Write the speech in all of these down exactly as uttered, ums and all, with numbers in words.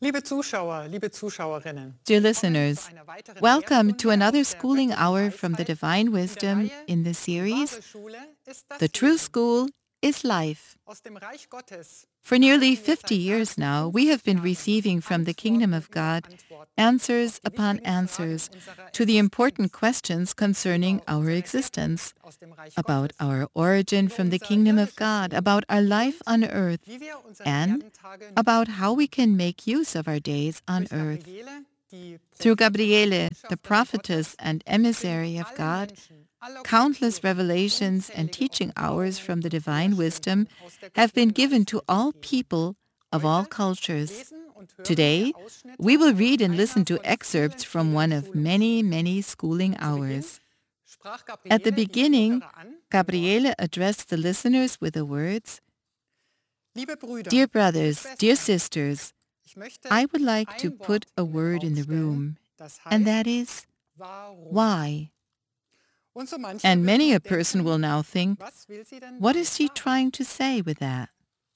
Liebe Zuschauer, liebe Zuschauerinnen, Dear listeners, welcome to another schooling hour from the Divine Wisdom in the series, The True School is Life. For nearly fifty years now, we have been receiving from the Kingdom of God answers upon answers to the important questions concerning our existence, about our origin from the Kingdom of God, about our life on earth, and about how we can make use of our days on earth. Through Gabriele, the prophetess and emissary of God, countless revelations and teaching hours from the divine wisdom have been given to all people of all cultures. Today, we will read and listen to excerpts from one of many, many schooling hours. At the beginning, Gabriele addressed the listeners with the words, "Dear brothers, dear sisters, I would like to put a word in the room, and that is, why?" And many a person will now think, what is she trying to say with that?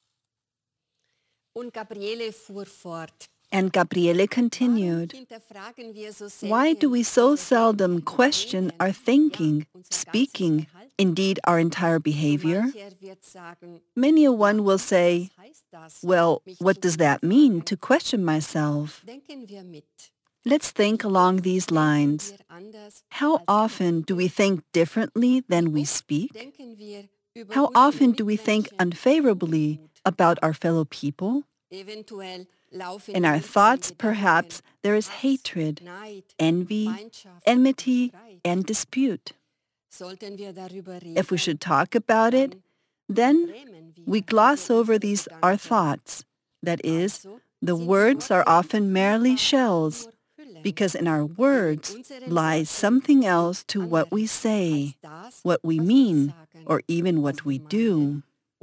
And Gabriele continued, "Why do we so seldom question our thinking, speaking, indeed our entire behavior? Many a one will say, well, what does that mean to question myself? Let's think along these lines. How often do we think differently than we speak? How often do we think unfavorably about our fellow people? In our thoughts, perhaps, there is hatred, envy, enmity, and dispute. If we should talk about it, then we gloss over these our thoughts. That is, the words are often merely shells, because in our words lies something else to what we say, what we mean, or even what we do.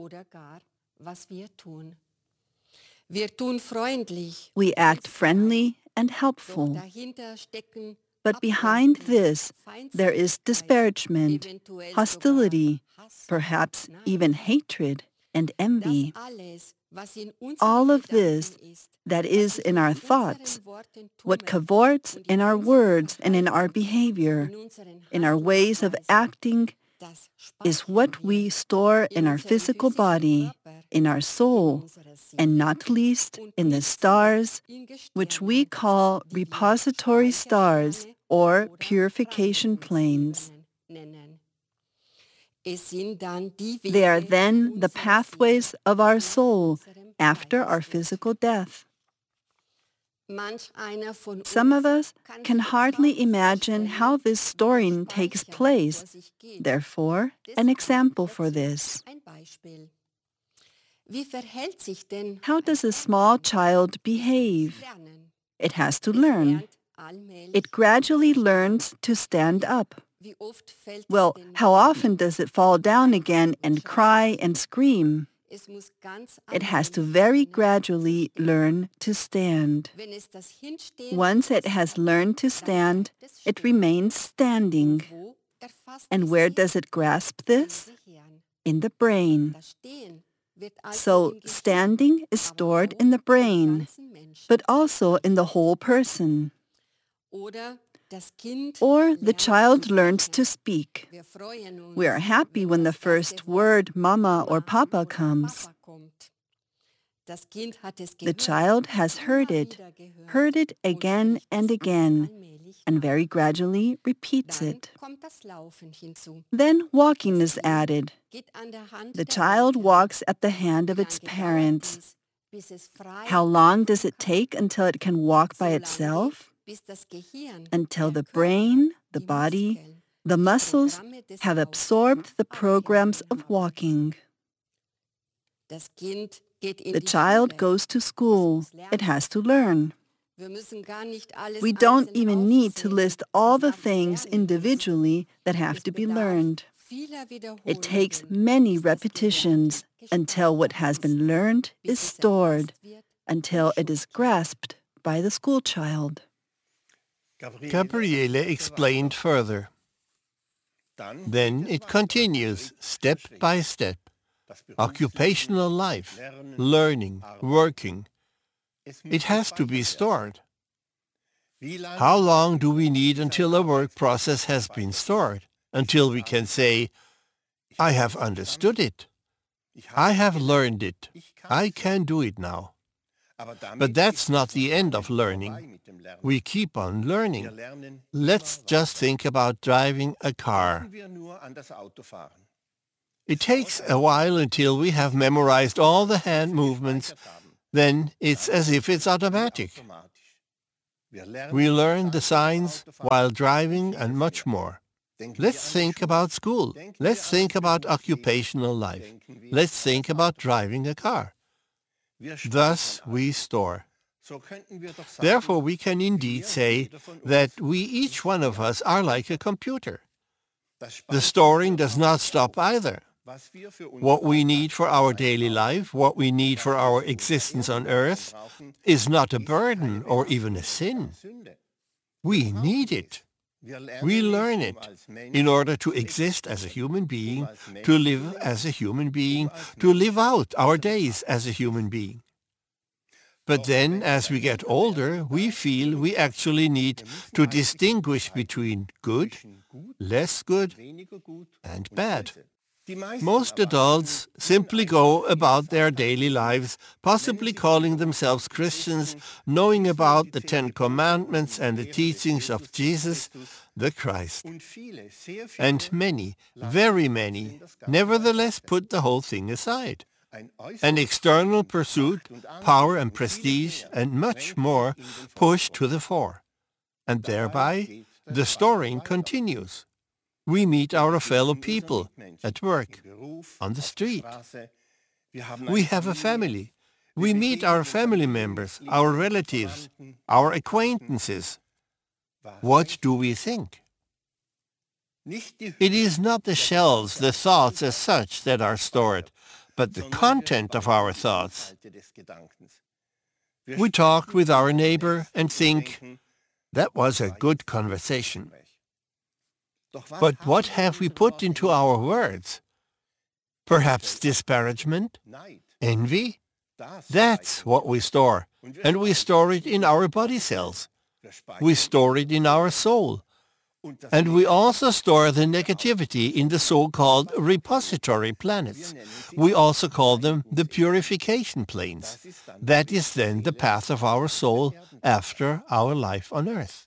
We act friendly and helpful, but behind this there is disparagement, hostility, perhaps even hatred and envy. All of this that is in our thoughts, what cavorts in our words and in our behavior, in our ways of acting, is what we store in our physical body, in our soul, and not least in the stars, which we call repository stars or purification planes. They are then the pathways of our soul after our physical death. Some of us can hardly imagine how this storing takes place. Therefore, an example for this. How does a small child behave? It has to learn. It gradually learns to stand up. Well, how often does it fall down again and cry and scream? It has to very gradually learn to stand. Once it has learned to stand, it remains standing. And where does it grasp this? In the brain. So standing is stored in the brain, but also in the whole person. Or the child learns to speak. We are happy when the first word mama or papa comes. The child has heard it, heard it again and again, and very gradually repeats it. Then walking is added. The child walks at the hand of its parents. How long does it take until it can walk by itself? Until the brain, the body, the muscles have absorbed the programs of walking. The child goes to school. It has to learn. We don't even need to list all the things individually that have to be learned. It takes many repetitions until what has been learned is stored, until it is grasped by the school child. Gabriele explained further. Then it continues step by step. Occupational life, learning, working. It has to be stored. How long do we need until a work process has been stored? Until we can say, I have understood it. I have learned it. I can do it now. But that's not the end of learning. We keep on learning. Let's just think about driving a car. It takes a while until we have memorized all the hand movements. Then it's as if it's automatic. We learn the signs while driving and much more. Let's think about school. Let's think about occupational life. Let's think about driving a car. Thus we store. Therefore we can indeed say that we, each one of us, are like a computer. The storing does not stop either. What we need for our daily life, what we need for our existence on earth, is not a burden or even a sin. We need it. We learn it in order to exist as a human being, to live as a human being, to live out our days as a human being. But then, as we get older, we feel we actually need to distinguish between good, less good, and bad. Most adults simply go about their daily lives, possibly calling themselves Christians, knowing about the Ten Commandments and the teachings of Jesus, the Christ. And many, very many, nevertheless put the whole thing aside. An external pursuit, power and prestige, and much more push to the fore. And thereby, the storing continues. We meet our fellow people at work, on the street. We have a family. We meet our family members, our relatives, our acquaintances. What do we think? It is not the shells, the thoughts as such that are stored, but the content of our thoughts. We talk with our neighbor and think, that was a good conversation. But what have we put into our words? Perhaps disparagement? Envy? That's what we store, and we store it in our body cells. We store it in our soul. And we also store the negativity in the so-called repository planets. We also call them the purification planes. That is then the path of our soul after our life on earth.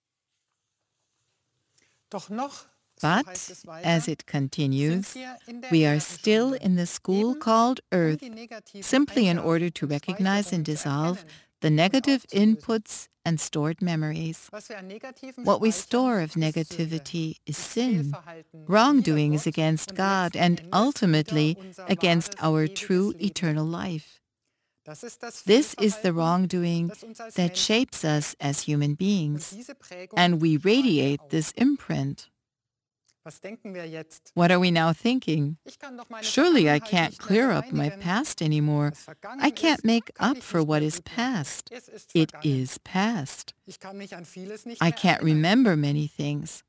But, as it continues, we are still in the school called Earth, simply in order to recognize and dissolve the negative inputs and stored memories. What we store of negativity is sin, wrongdoings against God, and ultimately against our true eternal life. This is the wrongdoing that shapes us as human beings, and we radiate this imprint. What are we now thinking? Surely I can't clear up my past anymore. I can't make up for what is past. It is past. I can't remember many things.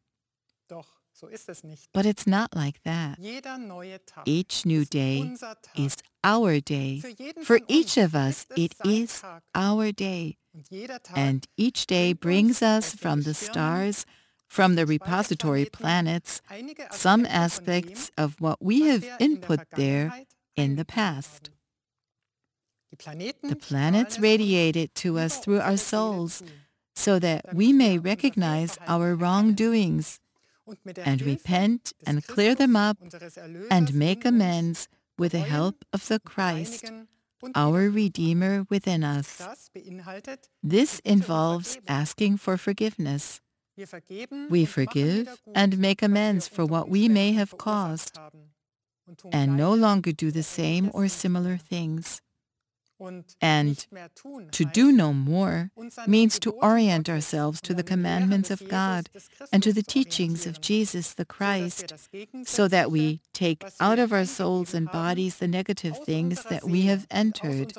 But it's not like that. Each new day is our day. For each of us, it is our day. And each day brings us from the stars, from the repository planets, some aspects of what we have input there in the past. The planets radiate it to us through our souls, so that we may recognize our wrongdoings and repent and clear them up and make amends with the help of the Christ, our Redeemer within us. This involves asking for forgiveness. We forgive and make amends for what we may have caused, and no longer do the same or similar things. And to do no more means to orient ourselves to the commandments of God and to the teachings of Jesus the Christ, so that we take out of our souls and bodies the negative things that we have entered.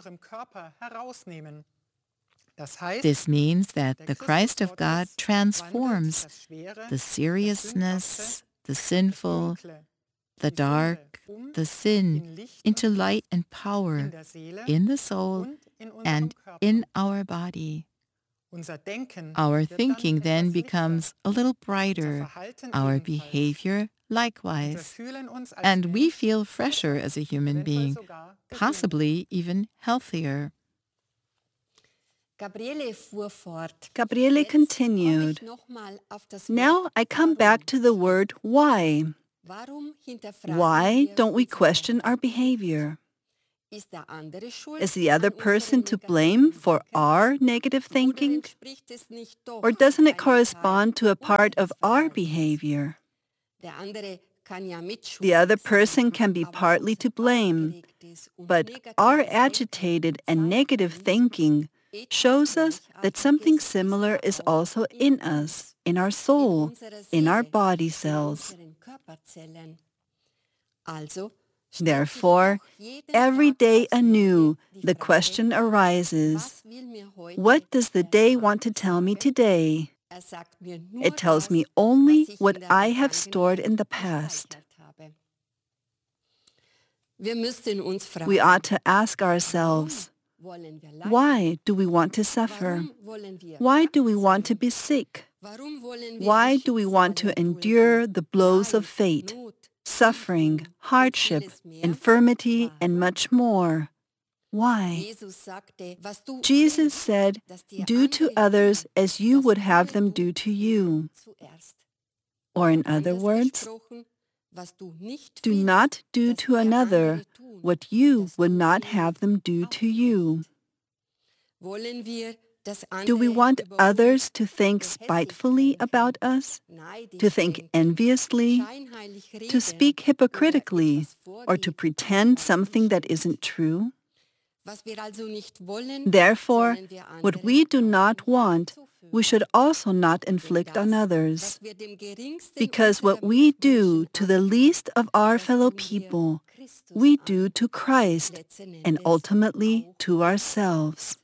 This means that the Christ of God transforms the seriousness, the sinful, the dark, the sin into light and power in the soul and in our body. Our thinking then becomes a little brighter, our behavior likewise, and we feel fresher as a human being, possibly even healthier. Gabriele continued, "Now I come back to the word why. Why don't we question our behavior? Is the other person to blame for our negative thinking? Or doesn't it correspond to a part of our behavior? The other person can be partly to blame, but our agitated and negative thinking shows us that something similar is also in us, in our soul, in our body cells. Therefore, every day anew, the question arises, what does the day want to tell me today? It tells me only what I have stored in the past. We ought to ask ourselves, why do we want to suffer? Why do we want to be sick? Why do we want to endure the blows of fate, suffering, hardship, infirmity, and much more? Why? Jesus said, "Do to others as you would have them do to you." Or in other words, do not do to another what you would not have them do to you. Do we want others to think spitefully about us, to think enviously, to speak hypocritically, or to pretend something that isn't true? Therefore, what we do not want, we should also not inflict on others, because what we do to the least of our fellow people, we do to Christ and ultimately to ourselves.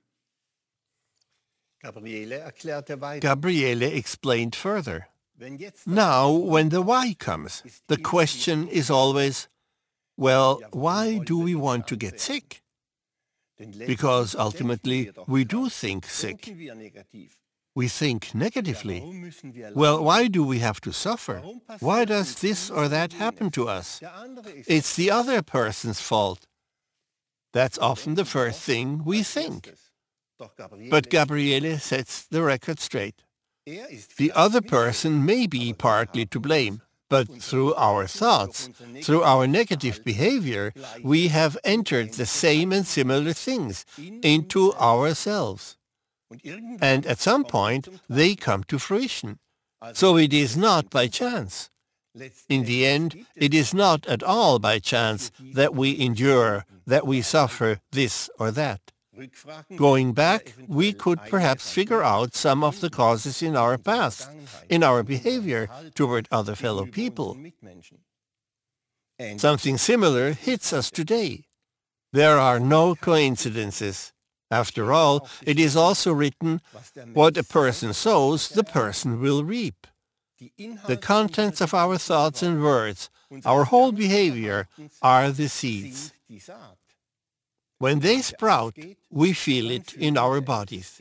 Gabriele explained further. Now, when the why comes, the question is always, well, why do we want to get sick? Because ultimately we do think sick. We think negatively. Well, why do we have to suffer? Why does this or that happen to us? It's the other person's fault. That's often the first thing we think. But Gabriele sets the record straight. The other person may be partly to blame, but through our thoughts, through our negative behavior, we have entered the same and similar things into ourselves. And at some point, they come to fruition. So it is not by chance. In the end, it is not at all by chance that we endure, that we suffer this or that. Going back, we could perhaps figure out some of the causes in our past, in our behavior toward other fellow people. Something similar hits us today. There are no coincidences. After all, it is also written, what a person sows, the person will reap. The contents of our thoughts and words, our whole behavior, are the seeds. When they sprout, we feel it in our bodies.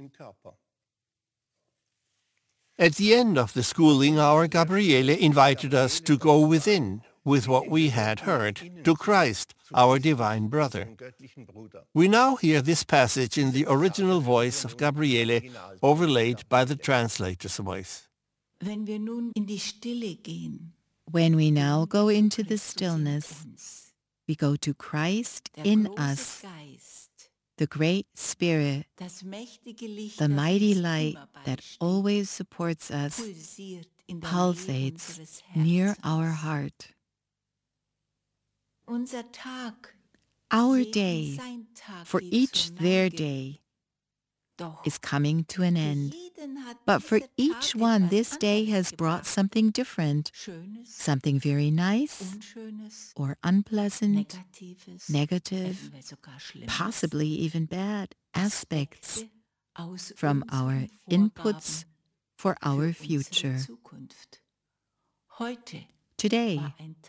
At the end of the schooling hour, Gabriele invited us to go within with what we had heard, to Christ, our divine brother. We now hear this passage in the original voice of Gabriele, overlaid by the translator's voice. When we now go into the stillness, we go to Christ in us, the great Spirit, the mighty light that always supports us, pulsates near our heart. Our day, for each their day, is coming to an end. But for each one, this day has brought something different, something very nice or unpleasant, negative, possibly even bad aspects from our inputs for our future. Today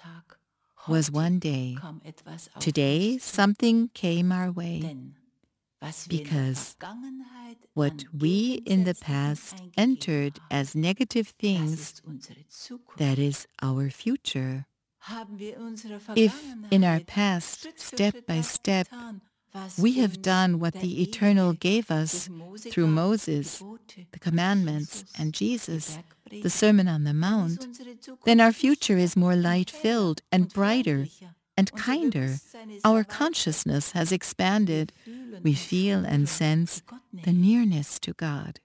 was one day. Today something came our way. because what we in the past entered as negative things, that is our future. If in our past, step by step, we have done what the Eternal gave us through Moses, the commandments, and Jesus, the Sermon on the Mount, then our future is more light-filled and brighter and kinder. Our consciousness has expanded. We feel and sense the nearness to God.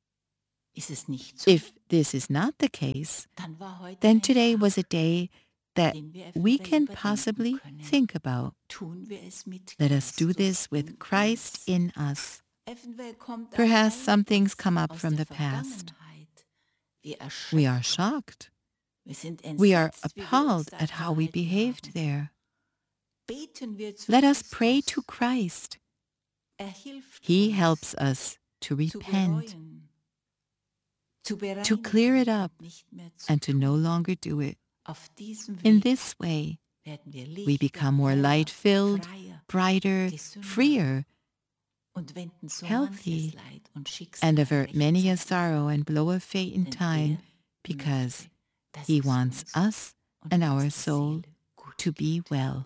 If this is not the case, then today was a day that we can possibly think about. Let us do this with Christ in us. Perhaps some things come up from the past. We are shocked. We are appalled at how we behaved there. Let us pray to Christ. He helps us to repent, to clear it up, and to no longer do it. In this way, we become more light-filled, brighter, freer, healthy, and avert many a sorrow and blow of fate in time, because He wants us and our soul to be well.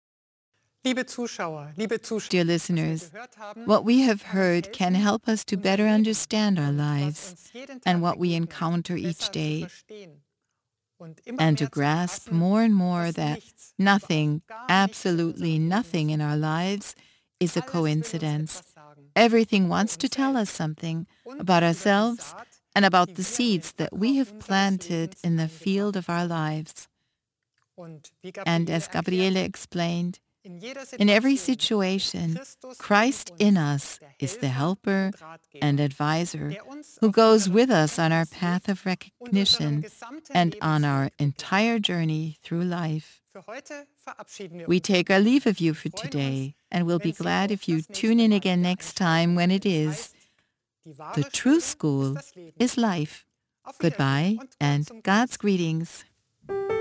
Dear listeners, what we have heard can help us to better understand our lives and what we encounter each day, and to grasp more and more that nothing, absolutely nothing in our lives is a coincidence. Everything wants to tell us something about ourselves and about the seeds that we have planted in the field of our lives. And as Gabriele explained, in every situation, Christ in us is the helper and advisor who goes with us on our path of recognition and on our entire journey through life. We take our leave of you for today, and we'll be glad if you tune in again next time when it is The True School is Life. Goodbye and God's greetings.